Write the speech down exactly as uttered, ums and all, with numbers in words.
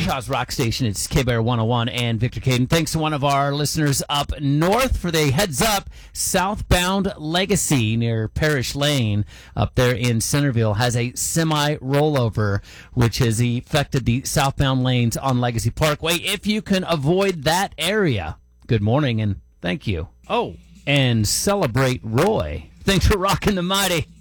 Wichita's rock station. It's K-Bear one oh one and Victor Caden. Thanks to one of our listeners up north for the heads up. Southbound Legacy near Parish Lane up there in Centerville has a semi-rollover, which has affected the southbound lanes on Legacy Parkway. If you can avoid that area, good morning and thank you. Oh, and celebrate Roy. Thanks for rocking the mighty.